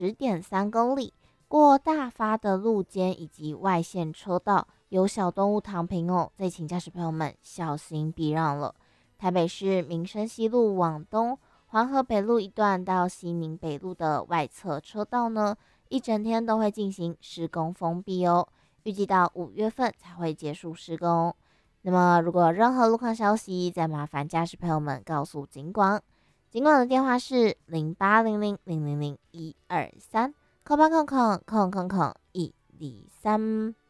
10.3公里，过大发的路肩以及外线车道，有小动物躺平哦，再请驾驶朋友们小心避让了。台北市民生西路往东，黄河北路一段到西宁北路的外侧车道呢，一整天都会进行施工封闭哦，预计到5月份才会结束施工。那么如果有任何路况消息，再麻烦驾驶朋友们告诉警广。警广的电话是0800000123，空八空空空空空123。